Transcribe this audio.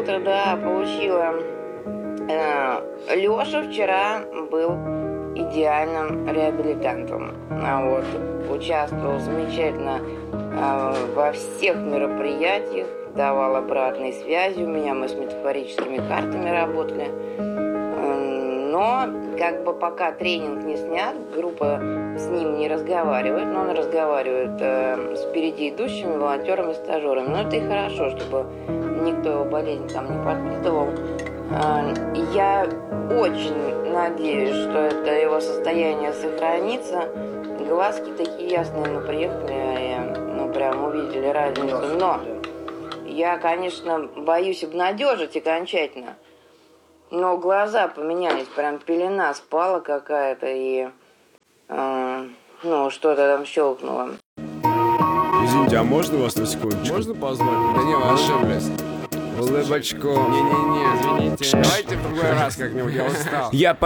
это да, получила. Леша вчера был идеальным реабилитантом. Вот, участвовал замечательно во всех мероприятиях, давал обратной связи у меня, мы с метафорическими картами работали. Но как бы пока тренинг не снят, группа с ним не разговаривает, но он разговаривает с впереди идущими волонтерами, стажерами. Но это и хорошо, чтобы никто его болезнь там не подпитывал. Я очень надеюсь, что это его состояние сохранится. Глазки такие ясные, мы приехали и прям увидели разницу. Но я, конечно, боюсь обнадежить окончательно. Но глаза поменялись, прям пелена спала какая-то и что-то там щелкнуло. Извините, а можно вас на секундочку? Можно позвать? Да не, вы ошиблись. Улыбочку. Не-не-не, извините. Давайте в другой раз как-нибудь, я устал.